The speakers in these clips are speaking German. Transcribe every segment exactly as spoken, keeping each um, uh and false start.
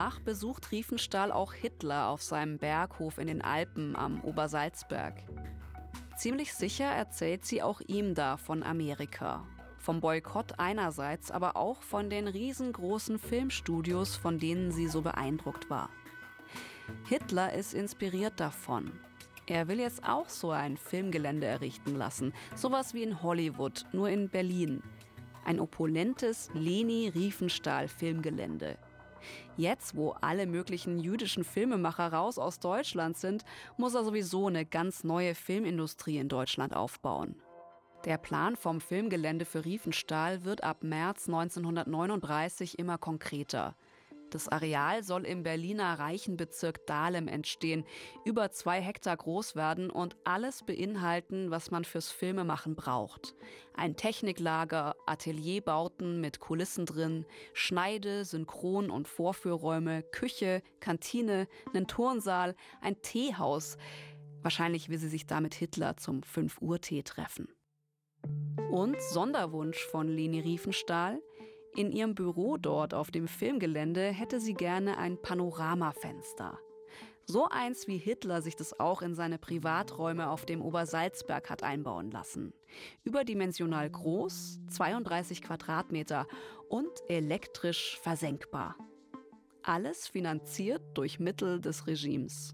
Ach, besucht Riefenstahl auch Hitler auf seinem Berghof in den Alpen am Obersalzberg. Ziemlich sicher erzählt sie auch ihm da von Amerika. Vom Boykott einerseits, aber auch von den riesengroßen Filmstudios, von denen sie so beeindruckt war. Hitler ist inspiriert davon. Er will jetzt auch so ein Filmgelände errichten lassen. Sowas wie in Hollywood, nur in Berlin. Ein opulentes Leni-Riefenstahl-Filmgelände. Jetzt, wo alle möglichen jüdischen Filmemacher raus aus Deutschland sind, muss er sowieso eine ganz neue Filmindustrie in Deutschland aufbauen. Der Plan vom Filmgelände für Riefenstahl wird ab März neunzehnhundertneununddreißig immer konkreter. Das Areal soll im Berliner Reichenbezirk Dahlem entstehen, über zwei Hektar groß werden und alles beinhalten, was man fürs Filmemachen braucht. Ein Techniklager, Atelierbauten mit Kulissen drin, Schneide-, Synchron- und Vorführräume, Küche, Kantine, einen Turnsaal, ein Teehaus. Wahrscheinlich will sie sich da mit Hitler zum fünf Uhr Tee treffen. Und Sonderwunsch von Leni Riefenstahl: in ihrem Büro dort auf dem Filmgelände hätte sie gerne ein Panoramafenster. So eins, wie Hitler sich das auch in seine Privaträume auf dem Obersalzberg hat einbauen lassen. Überdimensional groß, zweiunddreißig Quadratmeter und elektrisch versenkbar. Alles finanziert durch Mittel des Regimes.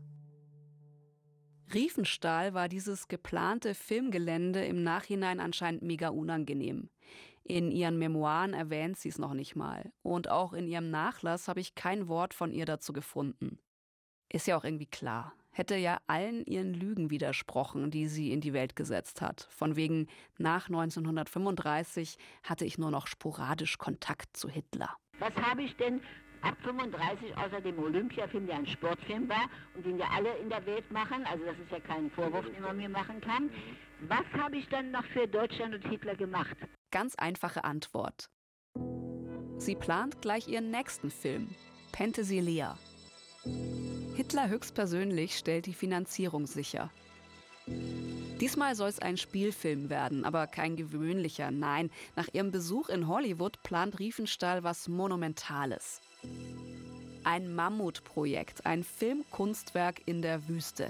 Riefenstahl war dieses geplante Filmgelände im Nachhinein anscheinend mega unangenehm. In ihren Memoiren erwähnt sie es noch nicht mal. Und auch in ihrem Nachlass habe ich kein Wort von ihr dazu gefunden. Ist ja auch irgendwie klar. Hätte ja allen ihren Lügen widersprochen, die sie in die Welt gesetzt hat. Von wegen, nach neunzehnhundertfünfunddreißig hatte ich nur noch sporadisch Kontakt zu Hitler. Was habe ich denn ab fünfunddreißig außer dem Olympiafilm, der ein Sportfilm war und den ja alle in der Welt machen, also das ist ja kein Vorwurf, den man mir machen kann. Was habe ich dann noch für Deutschland und Hitler gemacht? Ganz einfache Antwort. Sie plant gleich ihren nächsten Film, Penthesilea. Hitler höchstpersönlich stellt die Finanzierung sicher. Diesmal soll es ein Spielfilm werden, aber kein gewöhnlicher. Nein, nach ihrem Besuch in Hollywood plant Riefenstahl was Monumentales. Ein Mammutprojekt, ein Filmkunstwerk in der Wüste.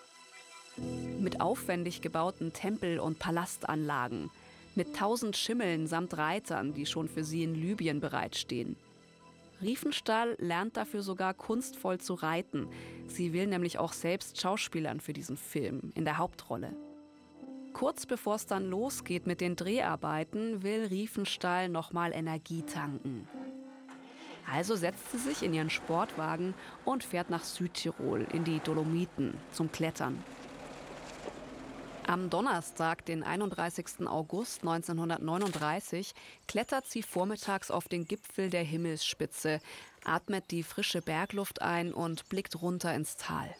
Mit aufwendig gebauten Tempel- und Palastanlagen. Mit tausend Schimmeln samt Reitern, die schon für sie in Libyen bereitstehen. Riefenstahl lernt dafür sogar kunstvoll zu reiten. Sie will nämlich auch selbst schauspielern für diesen Film, in der Hauptrolle. Kurz bevor es dann losgeht mit den Dreharbeiten, will Riefenstahl nochmal Energie tanken. Also setzt sie sich in ihren Sportwagen und fährt nach Südtirol, in die Dolomiten, zum Klettern. Am Donnerstag, den einunddreißigsten August neunzehnhundertneununddreißig, klettert sie vormittags auf den Gipfel der Himmelsspitze, atmet die frische Bergluft ein und blickt runter ins Tal.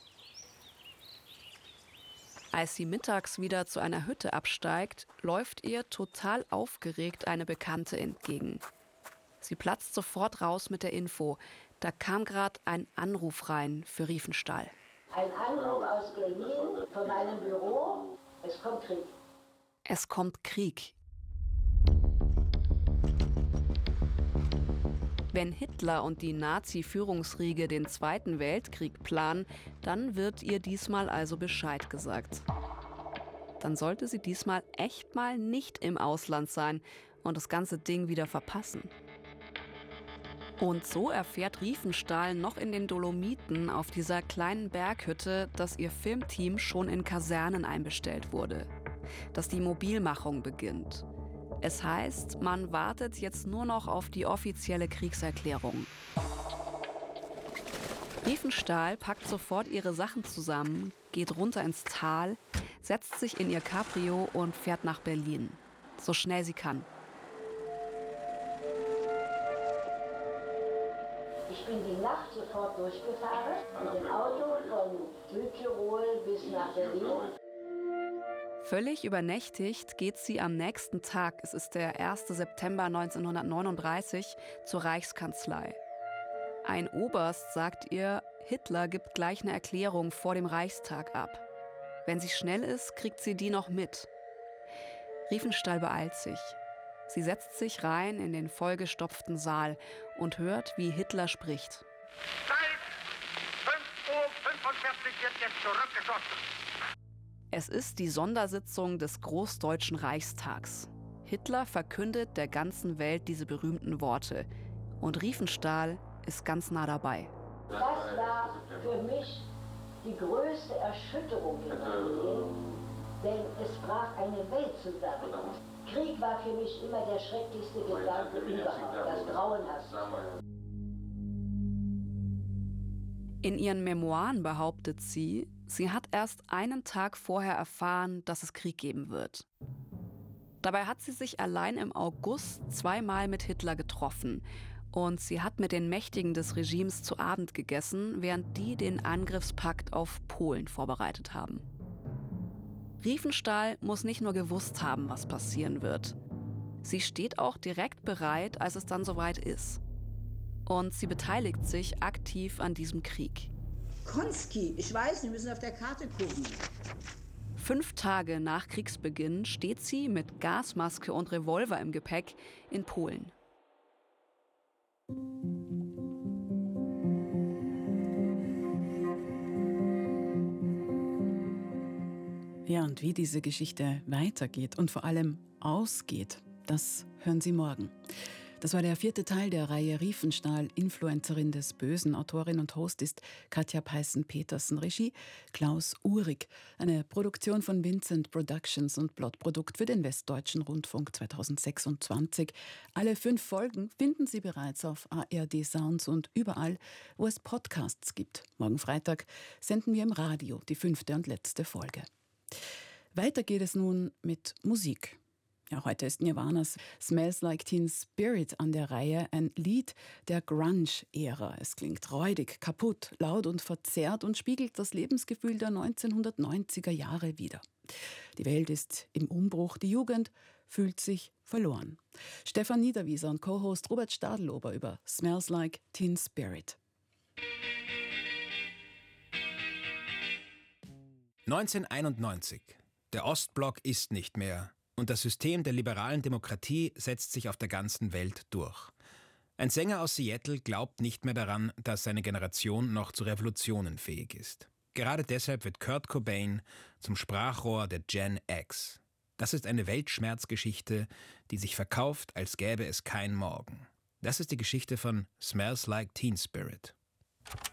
Als sie mittags wieder zu einer Hütte absteigt, läuft ihr total aufgeregt eine Bekannte entgegen. Sie platzt sofort raus mit der Info. Da kam gerade ein Anruf rein für Riefenstahl. Ein Anruf aus Berlin von meinem Büro. Es kommt Krieg. Es kommt Krieg. Wenn Hitler und die Nazi-Führungsriege den Zweiten Weltkrieg planen, dann wird ihr diesmal also Bescheid gesagt. Dann sollte sie diesmal echt mal nicht im Ausland sein und das ganze Ding wieder verpassen. Und so erfährt Riefenstahl noch in den Dolomiten auf dieser kleinen Berghütte, dass ihr Filmteam schon in Kasernen einbestellt wurde. Dass die Mobilmachung beginnt. Es heißt, man wartet jetzt nur noch auf die offizielle Kriegserklärung. Riefenstahl packt sofort ihre Sachen zusammen, geht runter ins Tal, setzt sich in ihr Cabrio und fährt nach Berlin. So schnell sie kann. Ich bin die Nacht sofort durchgefahren mit dem Auto von Südtirol bis nach Berlin. Völlig übernächtigt geht sie am nächsten Tag, es ist der erste September neunzehnhundertneununddreißig, zur Reichskanzlei. Ein Oberst sagt ihr, Hitler gibt gleich eine Erklärung vor dem Reichstag ab. Wenn sie schnell ist, kriegt sie die noch mit. Riefenstahl beeilt sich. Sie setzt sich rein in den vollgestopften Saal und hört, wie Hitler spricht. Seit fünf Uhr fünfundvierzig wird jetzt zurückgeschossen. Es ist die Sondersitzung des Großdeutschen Reichstags. Hitler verkündet der ganzen Welt diese berühmten Worte. Und Riefenstahl ist ganz nah dabei. Das war für mich die größte Erschütterung in meinem Leben, denn es brach eine Welt zusammen. Krieg war für mich immer der schrecklichste Gedanke überhaupt, das Grauenhafte. In ihren Memoiren behauptet sie, sie hat erst einen Tag vorher erfahren, dass es Krieg geben wird. Dabei hat sie sich allein im August zweimal mit Hitler getroffen. Und sie hat mit den Mächtigen des Regimes zu Abend gegessen, während die den Angriffspakt auf Polen vorbereitet haben. Riefenstahl muss nicht nur gewusst haben, was passieren wird. Sie steht auch direkt bereit, als es dann soweit ist. Und sie beteiligt sich aktiv an diesem Krieg. Konski, ich weiß, Sie müssen auf der Karte gucken. Fünf Tage nach Kriegsbeginn steht sie mit Gasmaske und Revolver im Gepäck in Polen. Ja, und wie diese Geschichte weitergeht und vor allem ausgeht, das hören Sie morgen. Das war der vierte Teil der Reihe Riefenstahl, Influencerin des Bösen. Autorin und Host ist Katja Peißen-Petersen. Regie Klaus Uhrig. Eine Produktion von Vincent Productions und Plotprodukt für den Westdeutschen Rundfunk zweitausendsechsundzwanzig. Alle fünf Folgen finden Sie bereits auf A R D Sounds und überall, wo es Podcasts gibt. Morgen Freitag senden wir im Radio die fünfte und letzte Folge. Weiter geht es nun mit Musik. Ja, heute ist Nirvanas Smells Like Teen Spirit an der Reihe, ein Lied der Grunge-Ära. Es klingt räudig, kaputt, laut und verzerrt und spiegelt das Lebensgefühl der neunzehnhundertneunziger Jahre wider. Die Welt ist im Umbruch, die Jugend fühlt sich verloren. Stefan Niederwieser und Co-Host Robert Stadelober über Smells Like Teen Spirit. neunzehnhunderteinundneunzig. Der Ostblock ist nicht mehr. Und das System der liberalen Demokratie setzt sich auf der ganzen Welt durch. Ein Sänger aus Seattle glaubt nicht mehr daran, dass seine Generation noch zu Revolutionen fähig ist. Gerade deshalb wird Kurt Cobain zum Sprachrohr der Gen X. Das ist eine Weltschmerzgeschichte, die sich verkauft, als gäbe es kein Morgen. Das ist die Geschichte von Smells Like Teen Spirit.